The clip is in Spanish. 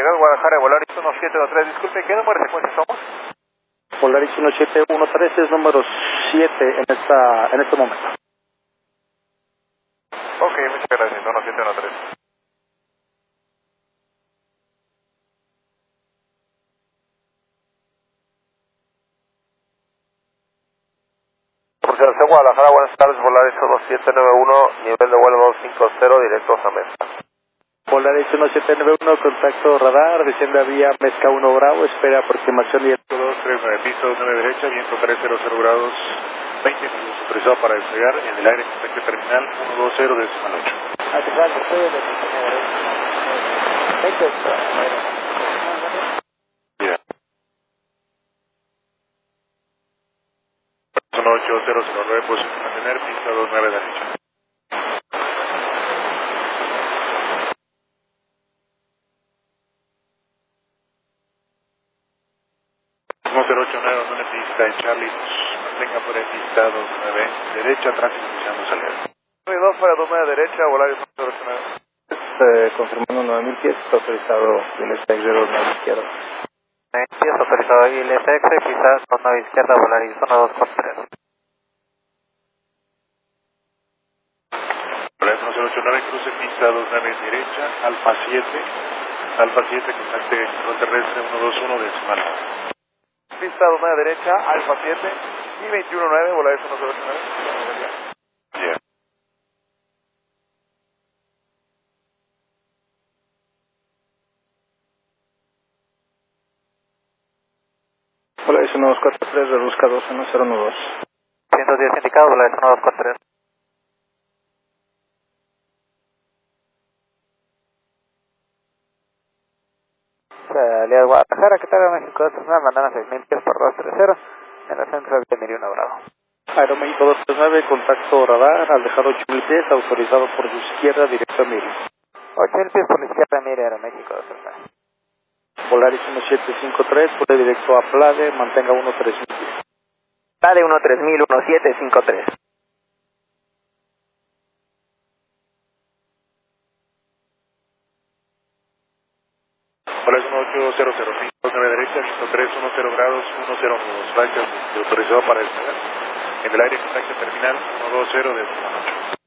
Guadalajara, Volaris 1713, disculpe, ¿qué número de secuencia somos? Volaris 1713 es número 7 en este momento. Ok, muchas gracias, 1713. Observación Guadalajara, buenas tardes, Volaris 1791, nivel de vuelo 250, directo a Mesa. Volaris 1791, contacto radar, desciende a vía Mezca 1 Bravo, espera aproximación y 239, piso 9 derecha, viento 300 grados, 20 minutos, autorizado para despegar en el aire contacto terminal 120 decimal 8. Bien. 8009, posición mantener, pista 29 derecha. 1089, donde pista en Charlie, mantenga por el pista 29 derecha, tránsito iniciando salida. 2 para 29 derecha, Volaris 1089. confirmando 9000 pies, está autorizado el SX de 29 izquierda. Pies autorizado y el FX, quizás 29 izquierda, Volaris 1243. Volaris 1089, cruce pista 29 derecha, Alfa 7, contacte control terrestre 121 decimal. Pista 29 derecha, Alfa 7 y 219, Volaris 1089. Bien. Volaris 1243, reduzca 21012. 110 indicado, Volaris 1243. Aliado Guadalajara, ¿qué tal? México, esta es una bandana 6000 pies por 230 en el centro de Miriuna Bravo. Aeroméxico 239, contacto radar, al dejar 8000 pies, autorizado por su izquierda, directo a Miri. 8000 pies por la izquierda, Miri, Aeroméxico 239. Volaris 1753, vuele directo a Plade, mantenga 13000 pies. Plade 13000, 1753. Volaris 1800, pista 9 derecha, viento 310 grados, 10 nudos, flight autorizado para despegar en el aire contacto terminal 120 decimal 8.